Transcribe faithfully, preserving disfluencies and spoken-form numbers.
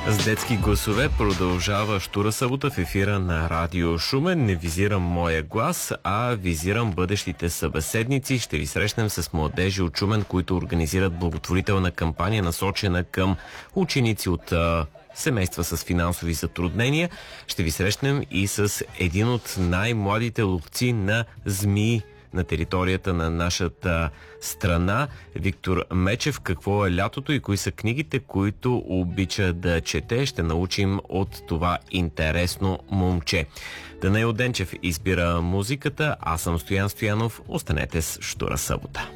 С детски гласове продължава Щура събота в ефира на Радио Шумен. Не визирам моя глас, а визирам бъдещите събеседници. Ще ви срещнем с младежи от Шумен, които организират благотворителна кампания, насочена към ученици от а, семейства с финансови затруднения. Ще ви срещнем и с един от най-младите ловци на змии на територията на нашата страна, Виктор Мечев. Какво е лятото и кои са книгите, които обича да чете, ще научим от това интересно момче. Данаил Денчев избира музиката, аз съм Стоян Стоянов. Останете с Щура събота.